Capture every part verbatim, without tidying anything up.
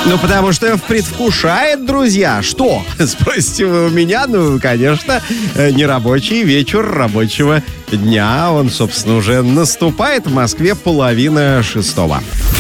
Ну, потому что предвкушает, друзья. Что? Спросите вы у меня? Ну, конечно, нерабочий вечер рабочего дня. Он, собственно, уже наступает. В Москве половина шестого.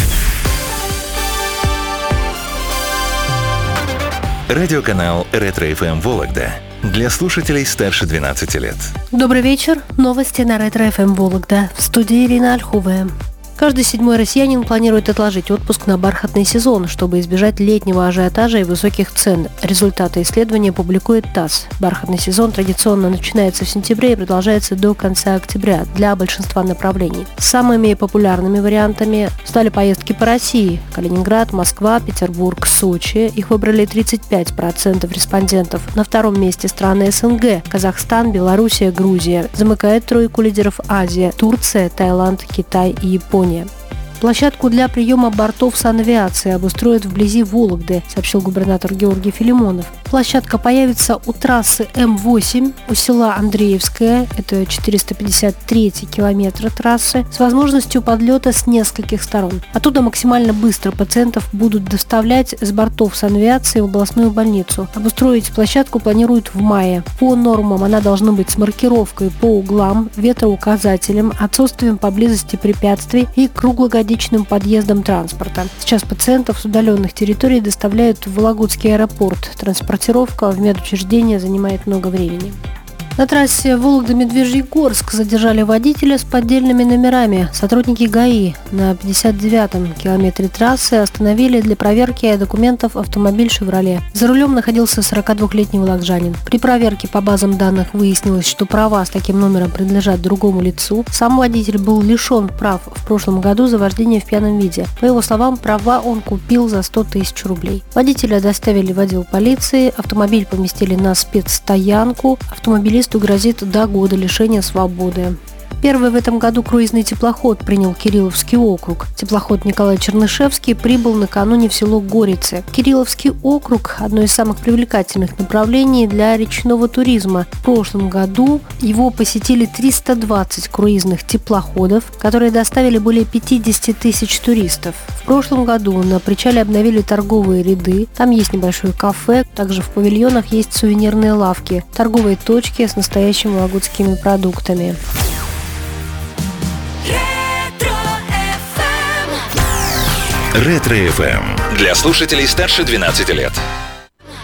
Радиоканал «Ретро-эф эм» Вологда. Для слушателей старше двенадцати лет. Добрый вечер. Новости на Ретро-эф эм Вологда. В студии Ирина Ольховая. Каждый седьмой россиянин планирует отложить отпуск на бархатный сезон, чтобы избежать летнего ажиотажа и высоких цен. Результаты исследования публикует ТАСС. Бархатный сезон традиционно начинается в сентябре и продолжается до конца октября для большинства направлений. Самыми популярными вариантами стали поездки по России: Калининград, Москва, Петербург, Сочи. Их выбрали тридцать пять процентов респондентов. На втором месте страны СНГ: Казахстан, Белоруссия, Грузия. Замыкает тройку лидеров Азия: Турция, Таиланд, Китай и Япония. Площадку для приема бортов санавиации обустроят вблизи Вологды, сообщил губернатор Георгий Филимонов. Площадка появится у трассы эм восемь, у села Андреевское, это четыреста пятьдесят третий километр трассы, с возможностью подлета с нескольких сторон. Оттуда максимально быстро пациентов будут доставлять с бортов санавиации в областную больницу. Обустроить площадку планируют в мае. По нормам она должна быть с маркировкой по углам, ветроуказателем, отсутствием поблизости препятствий и круглогодичным подъездом транспорта. Сейчас пациентов с удаленных территорий доставляют в Вологодский аэропорт. Транспортировка в медучреждение занимает много времени. На трассе Вологда-Медвежьегорск задержали водителя с поддельными номерами. Сотрудники ГАИ на пятьдесят девятом километре трассы остановили для проверки документов автомобиль «Шевроле». За рулем находился сорокадвухлетний волокжанин. При проверке по базам данных выяснилось, что права с таким номером принадлежат другому лицу. Сам водитель был лишен прав в прошлом году за вождение в пьяном виде. По его словам, права он купил за сто тысяч рублей. Водителя доставили в отдел полиции, автомобиль поместили на спецстоянку. Автомобилист грозит до года лишения свободы. Первый в этом году круизный теплоход принял Кирилловский округ. Теплоход Николай Чернышевский прибыл накануне в село Горицы. Кирилловский округ – одно из самых привлекательных направлений для речного туризма. В прошлом году его посетили триста двадцать круизных теплоходов, которые доставили более пятьдесят тысяч туристов. В прошлом году на причале обновили торговые ряды. Там есть небольшое кафе, также в павильонах есть сувенирные лавки, торговые точки с настоящими вологодскими продуктами. Ретро-эф эм для слушателей старше двенадцати лет.